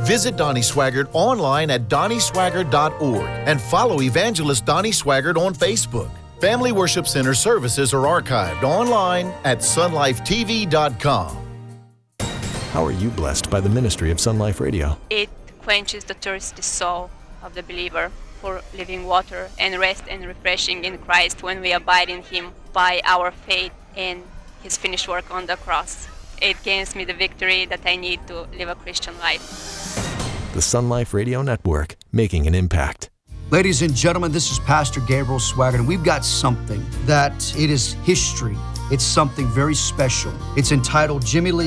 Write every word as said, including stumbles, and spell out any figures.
Visit Donnie Swaggart online at donnie swaggart dot org and follow Evangelist Donnie Swaggart on Facebook. Family Worship Center services are archived online at sun life t v dot com. How are you blessed by the ministry of Sun Life Radio? It quenches the thirsty soul of the believer for living water and rest and refreshing in Christ when we abide in Him by our faith in His finished work on the cross. It gains me the victory that I need to live a Christian life. The Sun Life Radio Network, making an impact. Ladies and gentlemen, this is Pastor Gabriel Swaggart, and we've got something that it is history. It's something very special. It's entitled Jimmy Lee